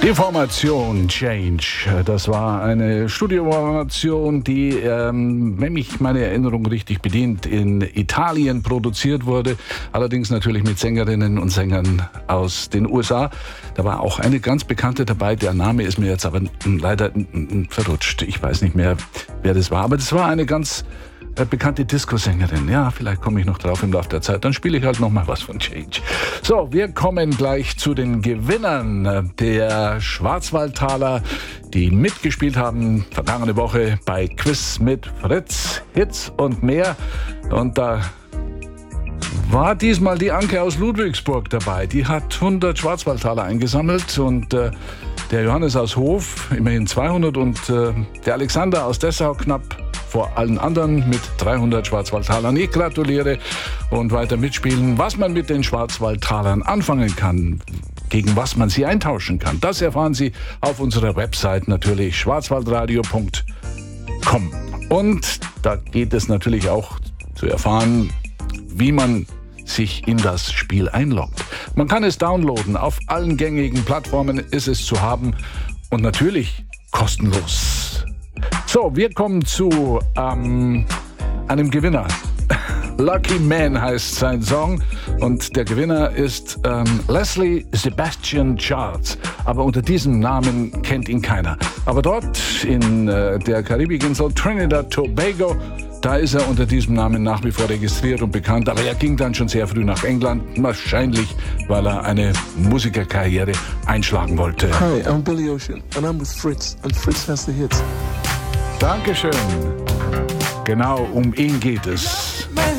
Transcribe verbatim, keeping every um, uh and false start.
Die Formation Change, das war eine Studioformation, die, ähm, wenn mich meine Erinnerung richtig bedient, in Italien produziert wurde. Allerdings natürlich mit Sängerinnen und Sängern aus den U S A. Da war auch eine ganz bekannte dabei, der Name ist mir jetzt aber leider verrutscht. Ich weiß nicht mehr, wer das war, aber das war eine ganz bekannte Disco-Sängerin. Ja, vielleicht komme ich noch drauf im Laufe der Zeit. Dann spiele ich halt noch mal was von Change. So, wir kommen gleich zu den Gewinnern der Schwarzwaldtaler, die mitgespielt haben vergangene Woche bei Quiz mit Fritz, Hits und mehr. Und da war diesmal die Anke aus Ludwigsburg dabei. Die hat hundert Schwarzwaldtaler eingesammelt und äh, der Johannes aus Hof immerhin zweihundert und äh, der Alexander aus Dessau knapp vor allen anderen mit dreihundert Schwarzwaldtalern. Ich gratuliere und weiter mitspielen, was man mit den Schwarzwaldtalern anfangen kann, gegen was man sie eintauschen kann. Das erfahren Sie auf unserer Website natürlich schwarzwaldradio punkt com. Und da geht es natürlich auch zu erfahren, wie man sich in das Spiel einloggt. Man kann es downloaden, auf allen gängigen Plattformen ist es zu haben und natürlich kostenlos. So, wir kommen zu ähm, einem Gewinner. Lucky Man heißt sein Song und der Gewinner ist ähm, Leslie Sebastian Charles. Aber unter diesem Namen kennt ihn keiner. Aber dort in äh, der Karibikinsel Trinidad Tobago, da ist er unter diesem Namen nach wie vor registriert und bekannt. Aber er ging dann schon sehr früh nach England, wahrscheinlich, weil er eine Musikerkarriere einschlagen wollte. Hi, I'm Billy Ocean and I'm with Fritz and Fritz has the hits. Dankeschön. Genau, um ihn geht es.